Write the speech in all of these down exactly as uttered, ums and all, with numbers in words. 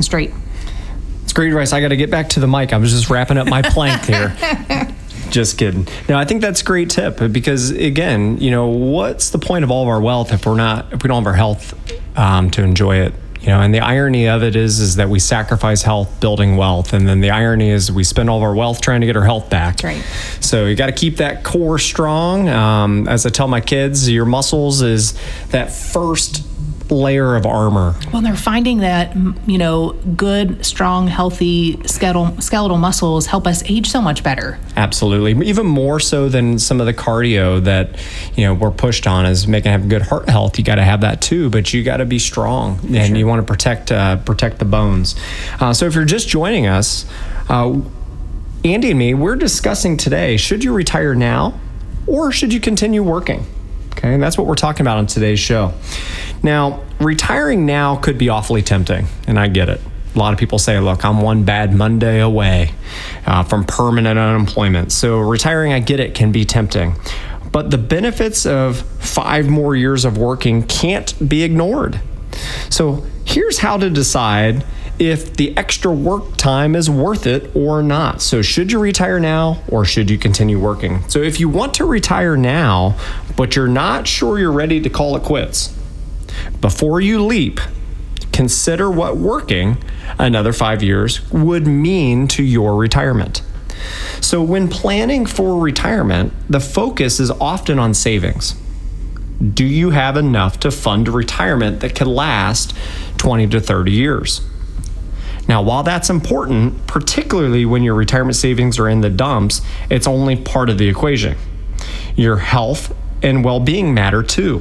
straight. It's great advice. I got to get back to the mic. I was just wrapping up my plank here. Just kidding. No, I think that's a great tip because, again, you know, what's the point of all of our wealth if we're not, if we don't have our health um, to enjoy it? You know, and the irony of it is, is that we sacrifice health building wealth. And then the irony is we spend all of our wealth trying to get our health back. That's right. So you got to keep that core strong. Um, as I tell my kids, your muscles is that first layer of armor. Well, they're finding that, you know, good, strong, healthy skeletal, skeletal muscles help us age so much better. Absolutely. Even more so than some of the cardio that, you know, we're pushed on is making have good heart health. You got to have that too, but you got to be strong and sure. you want to protect, uh, protect the bones. Uh, so if you're just joining us, uh, Andy and me, we're discussing today, should you retire now or should you continue working? Okay, and that's what we're talking about on today's show. Now, retiring now could be awfully tempting, and I get it. A lot of people say, look, I'm one bad Monday away uh, from permanent unemployment. So retiring, I get it, can be tempting. But the benefits of five more years of working can't be ignored. So here's how to decide if the extra work time is worth it or not. So should you retire now or should you continue working? So if you want to retire now, but you're not sure you're ready to call it quits, before you leap, consider what working another five years would mean to your retirement. So when planning for retirement, the focus is often on savings. Do you have enough to fund a retirement that could last twenty to thirty years? Now, while that's important, particularly when your retirement savings are in the dumps, it's only part of the equation. Your health and well-being matter too.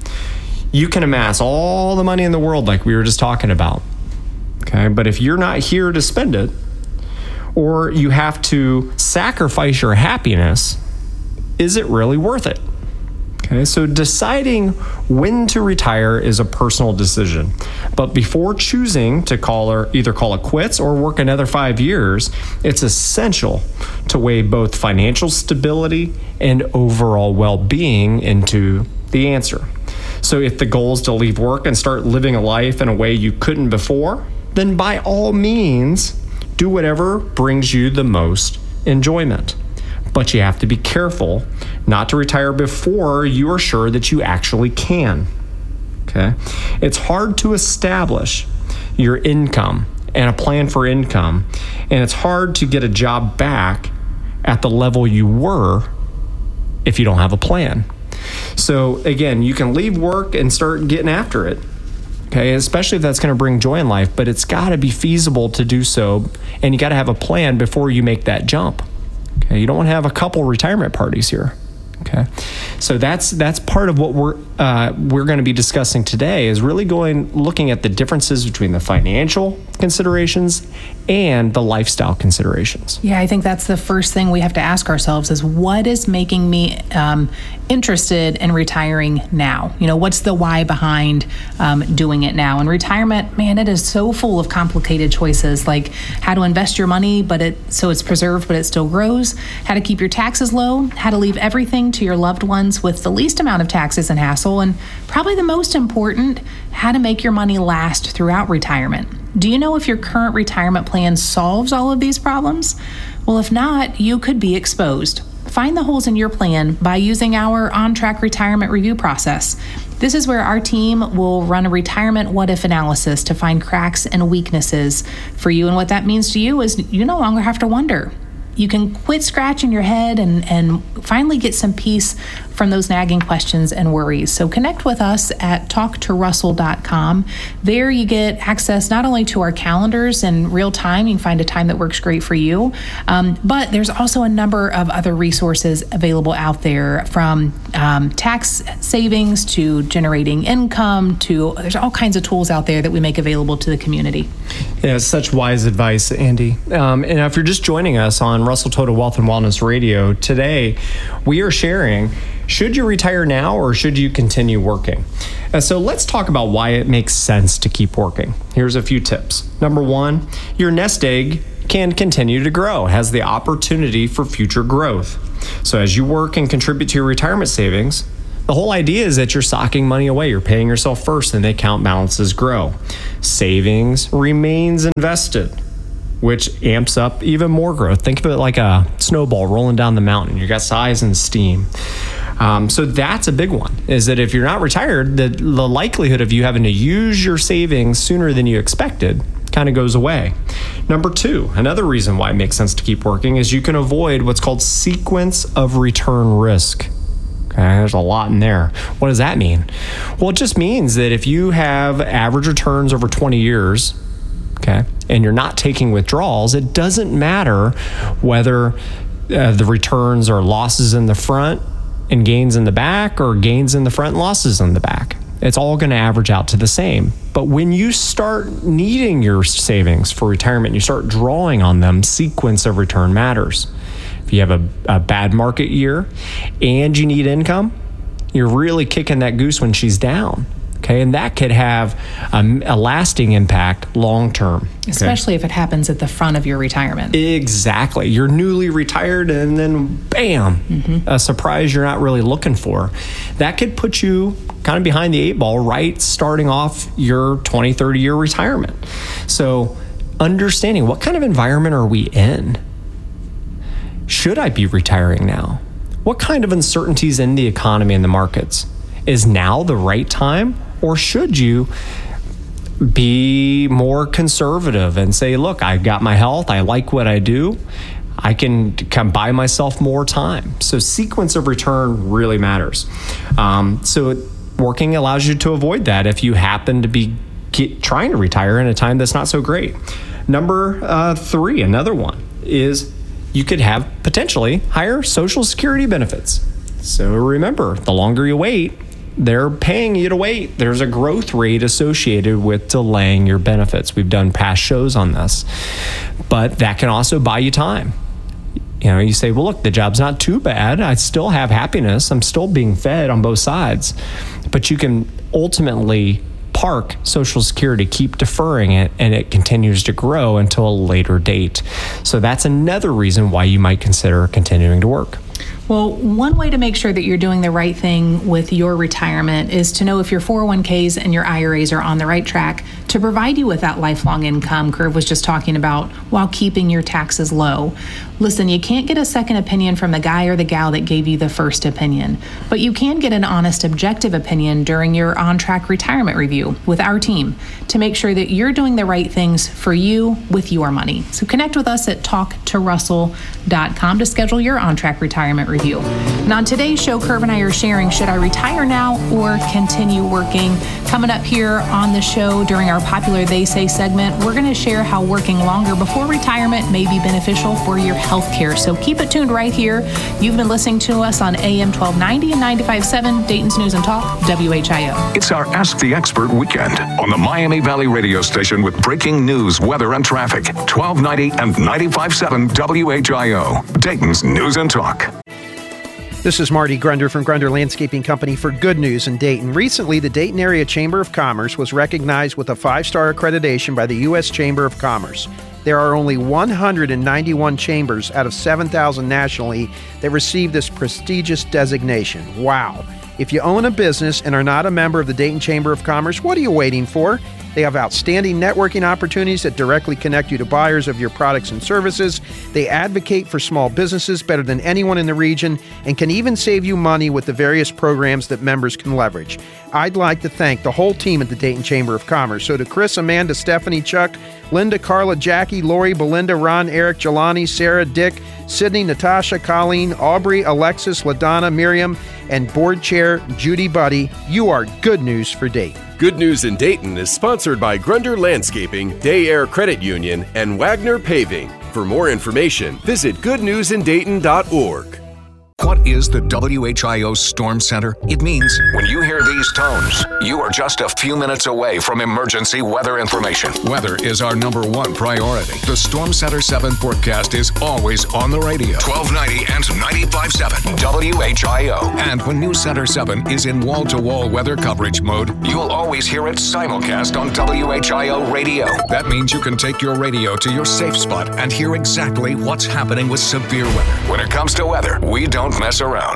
You can amass all the money in the world like we were just talking about, okay? But if you're not here to spend it, or you have to sacrifice your happiness, is it really worth it? Okay, so deciding when to retire is a personal decision. But before choosing to call or either call it quits or work another five years, it's essential to weigh both financial stability and overall well-being into the answer. So if the goal is to leave work and start living a life in a way you couldn't before, then by all means, do whatever brings you the most enjoyment. But you have to be careful not to retire before you are sure that you actually can. Okay? It's hard to establish your income and a plan for income, and it's hard to get a job back at the level you were if you don't have a plan. So again, you can leave work and start getting after it. Okay, especially if that's going to bring joy in life, but it's got to be feasible to do so, and you got to have a plan before you make that jump. Okay, you don't want to have a couple retirement parties here. Okay, so that's that's part of what we're uh, we're going to be discussing today is really going looking at the differences between the financial considerations and the lifestyle considerations. Yeah, I think that's the first thing we have to ask ourselves is what is making me um, interested in retiring now? You know, what's the why behind um, doing it now? And retirement, man, it is so full of complicated choices, like how to invest your money, but it so it's preserved, but it still grows. How to keep your taxes low. How to leave everything to your loved ones with the least amount of taxes and hassle. And probably the most important, how to make your money last throughout retirement. Do you know if your current retirement plan solves all of these problems? Well, if not, you could be exposed. Find the holes in your plan by using our on-track retirement review process. This is where our team will run a retirement what-if analysis to find cracks and weaknesses for you. And what that means to you is you no longer have to wonder. You can quit scratching your head and, and finally get some peace from those nagging questions and worries. So connect with us at talk to russell dot com. There you get access not only to our calendars in real time, you can find a time that works great for you, um, but there's also a number of other resources available out there, from um, tax savings to generating income to there's all kinds of tools out there that we make available to the community. Yeah, such wise advice, Andy. Um, and if you're just joining us on Russell Total Wealth and Wellness Radio, today we are sharing, should you retire now or should you continue working? Uh, so let's talk about why it makes sense to keep working. Here's a few tips. Number one, your nest egg can continue to grow, has the opportunity for future growth. So as you work and contribute to your retirement savings, The whole idea is that you're socking money away. You're paying yourself first, and the account balances grow. Savings remains invested, which amps up even more growth. Think of it like a snowball rolling down the mountain. You got size and steam. Um, so that's a big one, is that if you're not retired, the, the likelihood of you having to use your savings sooner than you expected kind of goes away. Number two, another reason why it makes sense to keep working is you can avoid what's called sequence of return risk. Okay, there's a lot in there. What does that mean? Well, it just means that if you have average returns over twenty years, okay, and you're not taking withdrawals, it doesn't matter whether uh, the returns are losses in the front and gains in the back, or gains in the front and losses in the back. It's all going to average out to the same. But when you start needing your savings for retirement, you start drawing on them, sequence of return matters. If you have a, a bad market year and you need income, you're really kicking that goose when she's down. Okay, and that could have a, a lasting impact long term. Especially okay? if it happens at the front of your retirement. Exactly. You're newly retired and then bam, mm-hmm. a surprise you're not really looking for. That could put you kind of behind the eight ball, right? Starting off your twenty, thirty year retirement. So understanding what kind of environment are we in? Should I be retiring now? What kind of uncertainties in the economy and the markets? Is now the right time? Or should you be more conservative and say, look, I've got my health, I like what I do, I can, can buy myself more time. So sequence of return really matters. Um, so working allows you to avoid that if you happen to be get, trying to retire in a time that's not so great. Number uh, three, another one, is you could have potentially higher Social Security benefits. So remember, the longer you wait, they're paying you to wait. There's a growth rate associated with delaying your benefits. We've done past shows on this, but that can also buy you time. You know, you say, well, look, the job's not too bad. I still have happiness. I'm still being fed on both sides, but you can ultimately park Social Security, keep deferring it, and it continues to grow until a later date. So that's another reason why you might consider continuing to work. Well, one way to make sure that you're doing the right thing with your retirement is to know if your four oh one k's and your I R As are on the right track to provide you with that lifelong income Curve was just talking about, while keeping your taxes low. Listen, you can't get a second opinion from the guy or the gal that gave you the first opinion, but you can get an honest, objective opinion during your on-track retirement review with our team to make sure that you're doing the right things for you with your money. So connect with us at talk to russell dot com to schedule your on-track retirement review. And on today's show, Curve and I are sharing, should I retire now or continue working? Coming up here on the show during our popular They Say segment, we're going to share how working longer before retirement may be beneficial for your health care. So keep it tuned right here. You've been listening to us on A M twelve ninety and ninety-five point seven, Dayton's News and Talk, W H I O. It's our Ask the Expert weekend on the Miami Valley radio station with breaking news, weather, and traffic. twelve ninety and ninety-five point seven W H I O, Dayton's News and Talk. This is Marty Grunder from Grunder Landscaping Company for Good News in Dayton. Recently, the Dayton Area Chamber of Commerce was recognized with a five-star accreditation by the U S Chamber of Commerce. There are only one hundred ninety-one chambers out of seven thousand nationally that receive this prestigious designation. Wow! If you own a business and are not a member of the Dayton Chamber of Commerce, what are you waiting for? They have outstanding networking opportunities that directly connect you to buyers of your products and services. They advocate for small businesses better than anyone in the region and can even save you money with the various programs that members can leverage. I'd like to thank the whole team at the Dayton Chamber of Commerce. So to Chris, Amanda, Stephanie, Chuck, Linda, Carla, Jackie, Lori, Belinda, Ron, Eric, Jelani, Sarah, Dick, Sydney, Natasha, Colleen, Aubrey, Alexis, LaDonna, Miriam, and Board Chair Judy Buddy, you are good news for Dayton. Good News in Dayton is sponsored by Grunder Landscaping, Day Air Credit Union, and Wagner Paving. For more information, visit good news in dayton dot org. What is the W H I O Storm Center? It means when you hear these tones, you are just a few minutes away from emergency weather information. Weather is our number one priority. The Storm Center seven forecast is always on the radio. twelve ninety and ninety-five point seven W H I O. And when News Center seven is in wall-to-wall weather coverage mode, you'll always hear it simulcast on W H I O radio. That means you can take your radio to your safe spot and hear exactly what's happening with severe weather. When it comes to weather, we don't mess around.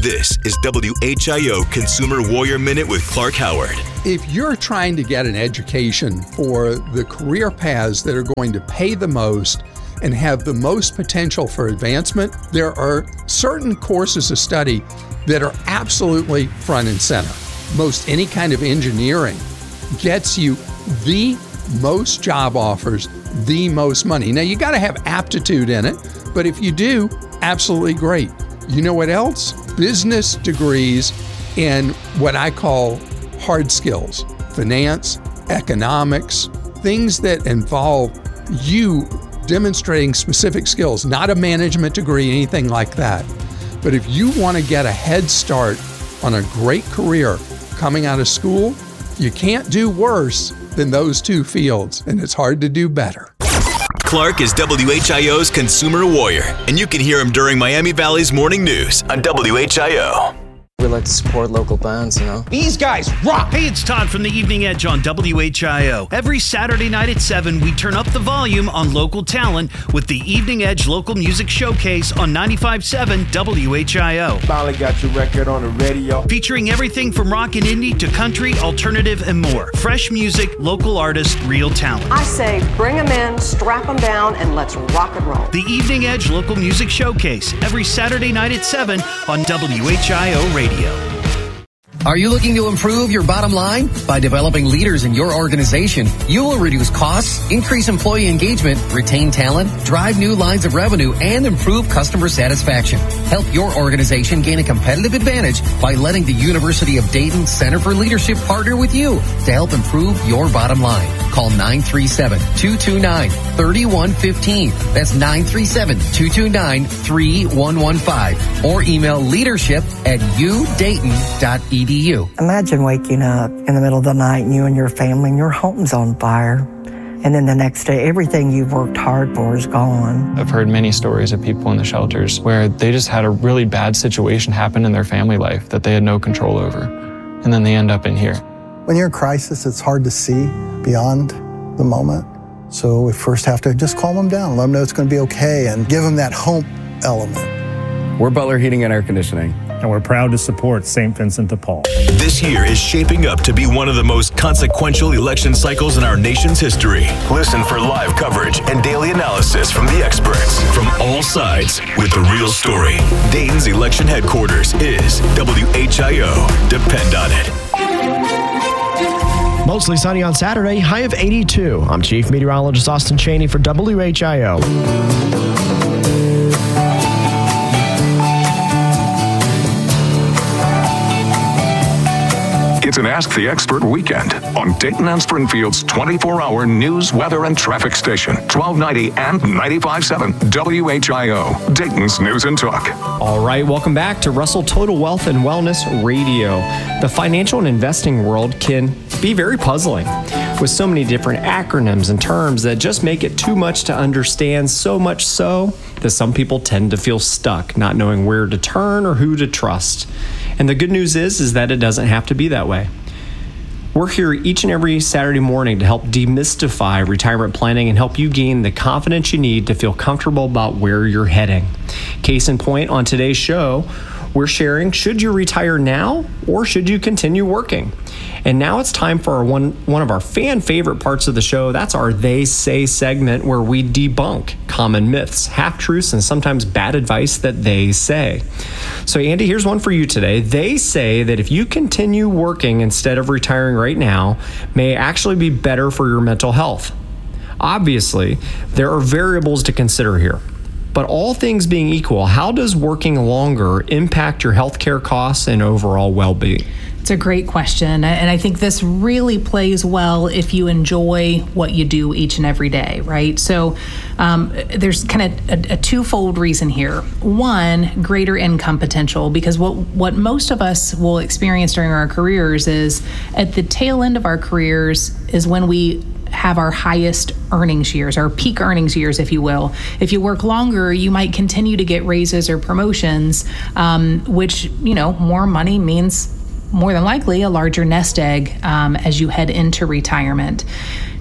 This is W H I O Consumer Warrior Minute with Clark Howard. If you're trying to get an education for the career paths that are going to pay the most and have the most potential for advancement, there are certain courses of study that are absolutely front and center. Most any kind of engineering gets you the most job offers, the most money. Now, you got to have aptitude in it, but if you do, absolutely great. You know what else? Business degrees in what I call hard skills, finance, economics, things that involve you demonstrating specific skills, not a management degree, anything like that. But if you want to get a head start on a great career coming out of school, you can't do worse than those two fields, and it's hard to do better. Clark is W H I O's Consumer Warrior, and you can hear him during Miami Valley's Morning News on W H I O. We like to support local bands, you know. These guys rock! Hey, it's Todd from the Evening Edge on W H I O. Every Saturday night at seven, we turn up the volume on local talent with the Evening Edge Local Music Showcase on ninety-five point seven W H I O. Finally got your record on the radio. Featuring everything from rock and indie to country, alternative, and more. Fresh music, local artists, real talent. I say bring them in, strap them down, and let's rock and roll. The Evening Edge Local Music Showcase, every Saturday night at seven on W H I O Radio. Are you looking to improve your bottom line? By developing leaders in your organization, you will reduce costs, increase employee engagement, retain talent, drive new lines of revenue, and improve customer satisfaction. Help your organization gain a competitive advantage by letting the University of Dayton Center for Leadership partner with you to help improve your bottom line. Call nine three seven, two two nine, three one one five. That's nine three seven, two two nine, three one one five. Or email leadership at u dayton dot e d u. Imagine waking up in the middle of the night and you and your family and your home's on fire. And then the next day, everything you've worked hard for is gone. I've heard many stories of people in the shelters where they just had a really bad situation happen in their family life that they had no control over. And then they end up in here. When you're in crisis, it's hard to see beyond the moment. So we first have to just calm them down, let them know it's going to be okay, and give them that hope element. We're Butler Heating and Air Conditioning, and we're proud to support Saint Vincent de Paul. This year is shaping up to be one of the most consequential election cycles in our nation's history. Listen for live coverage and daily analysis from the experts from all sides with the real story. Dayton's election headquarters is W H I O. Depend on it. Mostly sunny on Saturday, high of eighty-two. I'm Chief Meteorologist Austin Cheney for W H I O. It's an Ask the Expert weekend on Dayton and Springfield's twenty-four hour news, weather, and traffic station, twelve ninety and ninety-five point seven W H I O, Dayton's News and Talk. All right, welcome back to Russell Total Wealth and Wellness Radio. The financial and investing world can be very puzzling with so many different acronyms and terms that just make it too much to understand, so much so that some people tend to feel stuck, not knowing where to turn or who to trust. And the good news is, is that it doesn't have to be that way. We're here each and every Saturday morning to help demystify retirement planning and help you gain the confidence you need to feel comfortable about where you're heading. Case in point, on today's show, we're sharing, should you retire now or should you continue working? And now it's time for our one, one of our fan favorite parts of the show. That's our They Say segment, where we debunk common myths, half-truths, and sometimes bad advice that they say. So Andy, here's one for you today. They say that if you continue working instead of retiring right now, may actually be better for your mental health. Obviously, there are variables to consider here. But all things being equal, how does working longer impact your healthcare costs and overall well-being? It's a great question, and I think this really plays well if you enjoy what you do each and every day, right? So um, there's kind of a, a twofold reason here. One, greater income potential, because what, what most of us will experience during our careers is at the tail end of our careers is when we have our highest earnings years, our peak earnings years, if you will. If you work longer, you might continue to get raises or promotions, um, which, you know, more money means more than likely a larger nest egg um, as you head into retirement.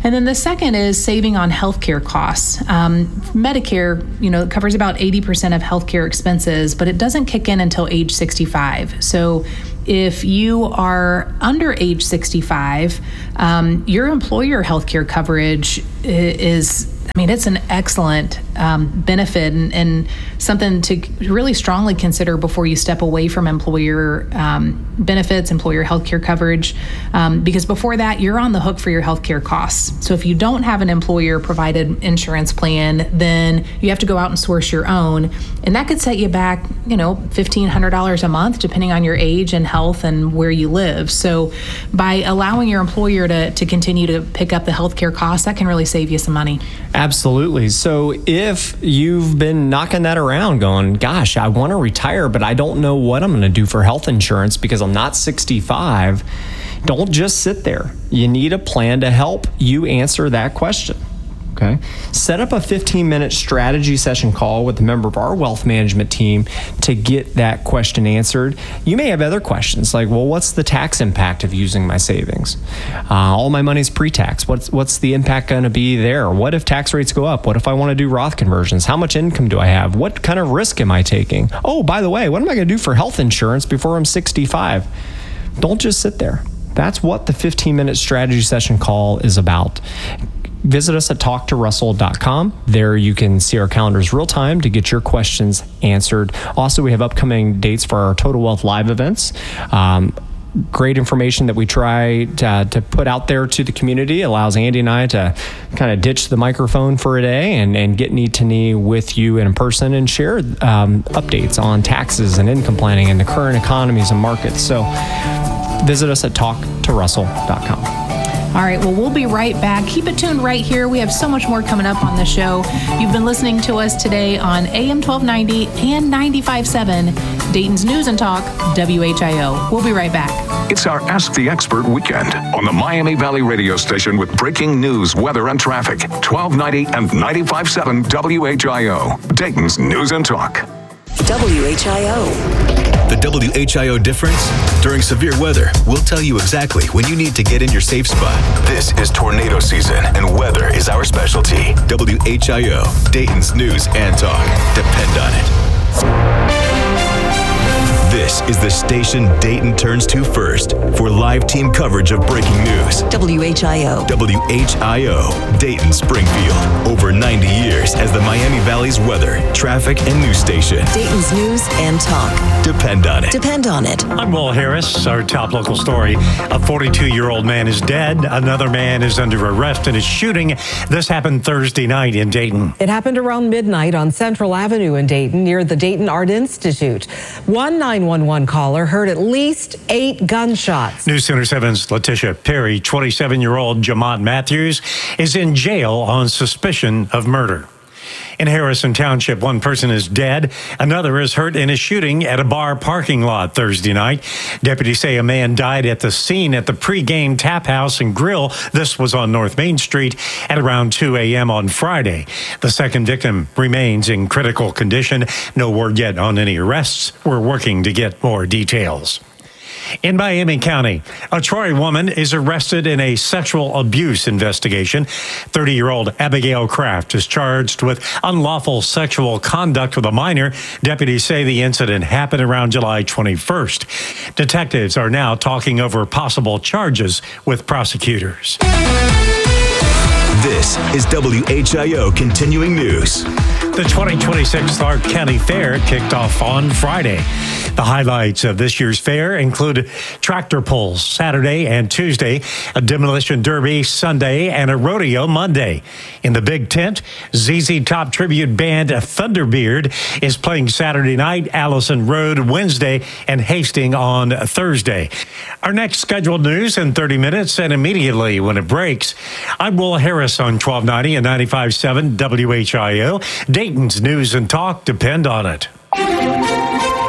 And then the second is saving on healthcare costs. Um, Medicare, you know, covers about eighty percent of healthcare expenses, but it doesn't kick in until age sixty-five. So if you are under age sixty-five, um, your employer healthcare coverage is, I mean, it's an excellent um, benefit and, and something to really strongly consider before you step away from employer um, benefits, employer healthcare coverage, um, because before that, you're on the hook for your healthcare costs. So if you don't have an employer-provided insurance plan, then you have to go out and source your own, and that could set you back, you know, fifteen hundred dollars a month, depending on your age and health and where you live. So by allowing your employer to, to continue to pick up the healthcare costs, that can really save you some money. Absolutely. So if you've been knocking that around going, gosh, I want to retire, but I don't know what I'm going to do for health insurance because I'm not sixty-five, don't just sit there. You need a plan to help you answer that question. Okay. Set up a fifteen minute strategy session call with a member of our wealth management team to get that question answered. You may have other questions like, well, what's the tax impact of using my savings? Uh, all my money's pre-tax. What's, what's the impact going to be there? What if tax rates go up? What if I want to do Roth conversions? How much income do I have? What kind of risk am I taking? Oh, by the way, what am I going to do for health insurance before I'm sixty-five? Don't just sit there. That's what the fifteen minute strategy session call is about. Visit us at talk to russell dot com. There you can see our calendars real time to get your questions answered. Also, we have upcoming dates for our Total Wealth Live events. Um, great information that we try to, to put out there to the community. It allows Andy and I to kind of ditch the microphone for a day and, and get knee to knee with you in person and share um, updates on taxes and income planning and the current economies and markets. So visit us at talk to russell dot com. All right, well, we'll be right back. Keep it tuned right here. We have so much more coming up on the show. You've been listening to us today on A M twelve ninety and ninety-five point seven, Dayton's News and Talk, W H I O. We'll be right back. It's our Ask the Expert weekend on the Miami Valley radio station with breaking news, weather, and traffic. twelve ninety and ninety-five point seven W H I O, Dayton's News and Talk. W H I O. The W H I O difference? During severe weather, we'll tell you exactly when you need to get in your safe spot. This is tornado season, and weather is our specialty. W H I O, Dayton's News and Talk. Depend on it. This is the station Dayton turns to first for live team coverage of breaking news. W H I O. W H I O, Dayton Springfield. Over ninety years as the Miami Valley's weather, traffic, and news station. Dayton's News and Talk. Depend on it. Depend on it. I'm Will Harris. Our top local story. A forty-two-year-old man is dead. Another man is under arrest in a shooting. This happened Thursday night in Dayton. It happened around midnight on Central Avenue in Dayton near the Dayton Art Institute. One nine one one caller heard at least eight gunshots. News Center seven's Letitia Perry, twenty-seven-year-old Jamont Matthews, is in jail on suspicion of murder. In Harrison Township, one person is dead. Another is hurt in a shooting at a bar parking lot Thursday night. Deputies say a man died at the scene at the pregame tap house and grill. This was on North Main Street at around two a.m. on Friday. The second victim remains in critical condition. No word yet on any arrests. We're working to get more details. In Miami County, a Troy woman is arrested in a sexual abuse investigation. thirty-year-old Abigail Kraft is charged with unlawful sexual conduct with a minor. Deputies say the incident happened around July twenty-first. Detectives are now talking over possible charges with prosecutors. This is W H I O Continuing News. The twenty twenty-six Clark County Fair kicked off on Friday. The highlights of this year's fair include tractor pulls Saturday and Tuesday, a demolition derby Sunday, and a rodeo Monday. In the big tent, Z Z Top tribute band Thunderbeard is playing Saturday night, Allison Road Wednesday, and Hastings on Thursday. Our next scheduled news in thirty minutes and immediately when it breaks. I'm Will Harris on twelve ninety and ninety-five point seven W H I O. Dayton's News and Talk. Depend on it. For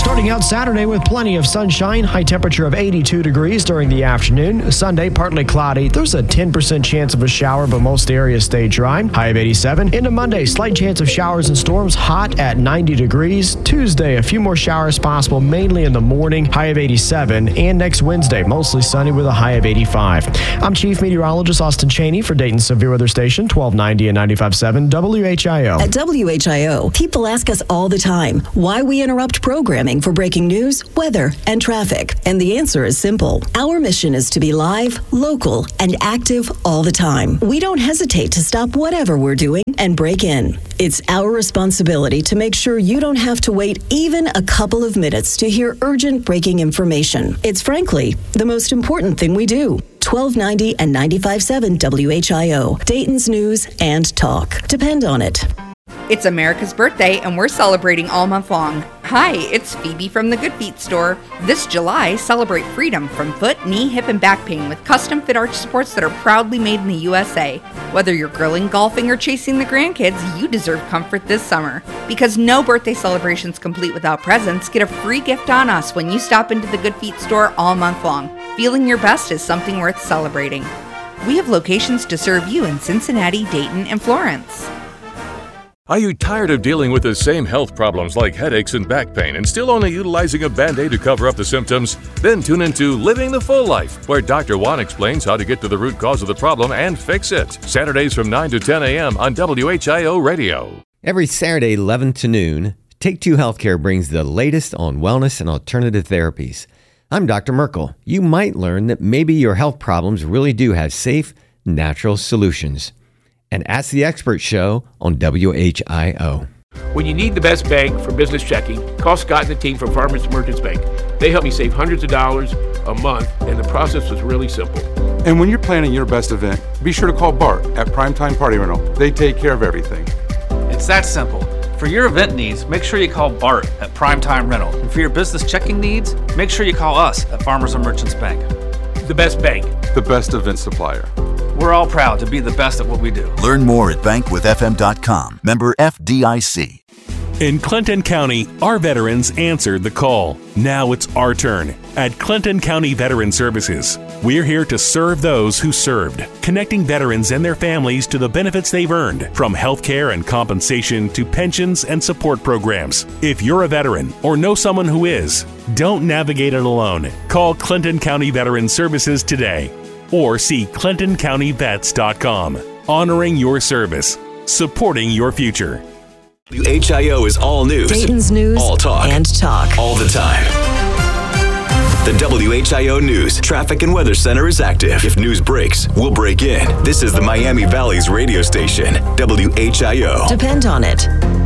Starting out Saturday with plenty of sunshine, high temperature of eighty-two degrees during the afternoon. Sunday, partly cloudy. There's a ten percent chance of a shower, but most areas stay dry. High of eighty-seven. Into Monday, slight chance of showers and storms, hot at ninety degrees. Tuesday, a few more showers possible, mainly in the morning, high of eighty-seven. And next Wednesday, mostly sunny with a high of eighty-five. I'm Chief Meteorologist Austin Cheney for Dayton's Severe Weather Station, twelve ninety and ninety-five point seven W H I O. At W H I O, people ask us all the time why we interrupt programming for breaking news, weather, and traffic. And the answer is simple. Our mission is to be live, local, and active all the time. We don't hesitate to stop whatever we're doing and break in. It's our responsibility to make sure you don't have to wait even a couple of minutes to hear urgent breaking information. It's frankly the most important thing we do. twelve ninety and ninety-five point seven W H I O, Dayton's News and Talk. Depend on it. It's America's birthday, and we're celebrating all month long. Hi, it's Phoebe from the Good Feet store. This July, celebrate freedom from foot, knee, hip, and back pain with custom-fit arch supports that are proudly made in the U S A. Whether you're grilling, golfing, or chasing the grandkids, you deserve comfort this summer. Because no birthday celebration's complete without presents, get a free gift on us when you stop into the Good Feet store all month long. Feeling your best is something worth celebrating. We have locations to serve you in Cincinnati, Dayton, and Florence. Are you tired of dealing with the same health problems like headaches and back pain and still only utilizing a Band-Aid to cover up the symptoms? Then tune into Living the Full Life, where Doctor Juan explains how to get to the root cause of the problem and fix it. Saturdays from nine to ten a.m. on W H I O Radio. Every Saturday, eleven to noon, Take Two Healthcare brings the latest on wellness and alternative therapies. I'm Doctor Merkel. You might learn that maybe your health problems really do have safe, natural solutions. And Ask the Expert show on W H I O. When you need the best bank for business checking, call Scott and the team from Farmers Merchants Bank. They help you save hundreds of dollars a month, and the process was really simple. And when you're planning your best event, be sure to call Bart at Primetime Party Rental. They take care of everything. It's that simple. For your event needs, make sure you call Bart at Primetime Rental. And for your business checking needs, make sure you call us at Farmers and Merchants Bank. The best bank. The best event supplier. We're all proud to be the best at what we do. Learn more at bank with f m dot com. Member F D I C. In Clinton County, our veterans answered the call. Now it's our turn. At Clinton County Veteran Services, we're here to serve those who served, connecting veterans and their families to the benefits they've earned, from health care and compensation to pensions and support programs. If you're a veteran or know someone who is, don't navigate it alone. Call Clinton County Veteran Services today or see clinton county vets dot com. Honoring your service, supporting your future. W H I O is all news, Dayton's News all talk, and Talk all the time. The W H I O News Traffic and Weather Center is active. If news breaks, we'll break in. This is the Miami Valley's radio station, W H I O. Depend on it.